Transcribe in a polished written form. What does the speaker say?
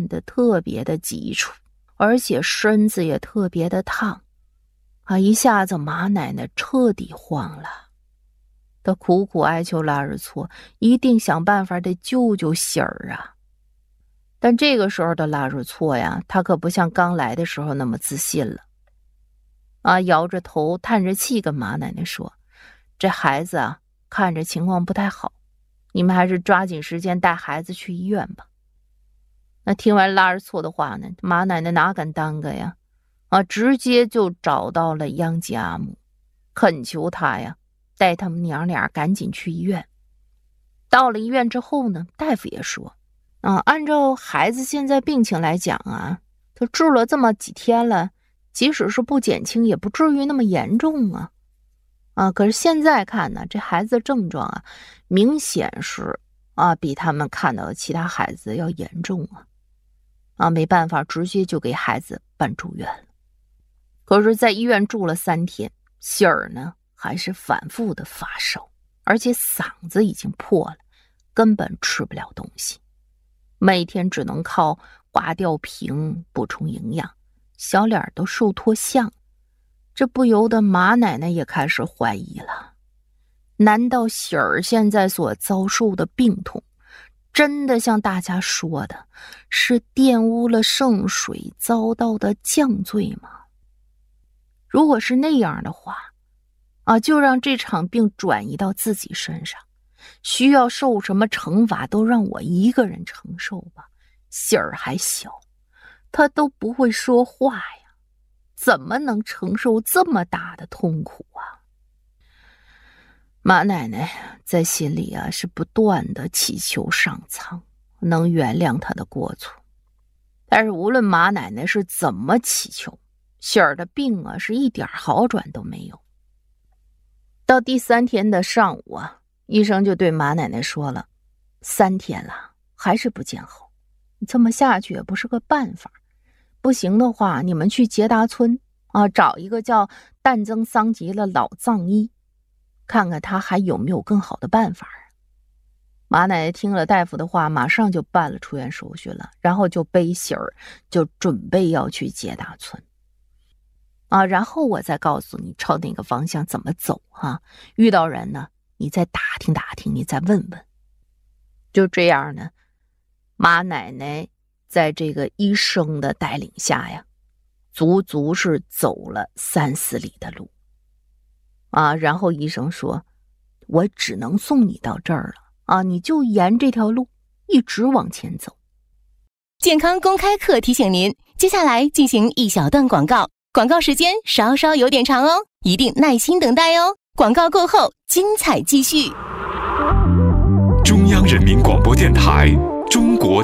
变得特别的急促，而且身子也特别的烫。一下子马奶奶彻底慌了，她苦苦哀求拉日错一定想办法得救救喜儿啊。但这个时候的拉日错呀，他可不像刚来的时候那么自信了。摇着头叹着气跟马奶奶说，这孩子啊，看着情况不太好，你们还是抓紧时间带孩子去医院吧。那听完拉日错的话呢，马奶奶哪敢耽搁呀，直接就找到了央吉阿姆，恳求他呀带他们娘俩赶紧去医院。到了医院之后呢，大夫也说按照孩子现在病情来讲啊，他治了这么几天了，即使是不减轻也不至于那么严重可是现在看呢，这孩子的症状明显是比他们看到的其他孩子要严重没办法，直接就给孩子办住院了。可是在医院住了3天，喜儿呢还是反复的发烧，而且嗓子已经破了，根本吃不了东西，每天只能靠挂吊瓶补充营养，小脸都瘦脱相。这不由得马奶奶也开始怀疑了，难道喜儿现在所遭受的病痛真的像大家说的是玷污了圣水遭到的降罪吗？如果是那样的话就让这场病转移到自己身上，需要受什么惩罚都让我一个人承受吧。喜儿还小，他都不会说话呀，怎么能承受这么大的痛苦马奶奶在心里是不断的祈求上苍能原谅他的过错。但是无论马奶奶是怎么祈求，喜儿的病是一点好转都没有。到第3天的上午医生就对马奶奶说了，3天了还是不见好，这么下去也不是个办法，不行的话你们去捷达村找一个叫旦增桑吉的老藏医，看看他还有没有更好的办法。马奶奶听了大夫的话，马上就办了出院手续了，然后就背喜儿就准备要去捷达村然后我再告诉你朝哪个方向怎么走遇到人呢你再打听打听，你再问问。就这样呢，马奶奶在这个医生的带领下呀，足足是走了3-4里的路然后医生说，我只能送你到这儿了你就沿这条路一直往前走。 健康公开课提醒您，接下来进行一小段广告，广告时间稍稍有点长哦，一定耐心等待哦。广告过后，精彩继续。 中央人民广播电台中国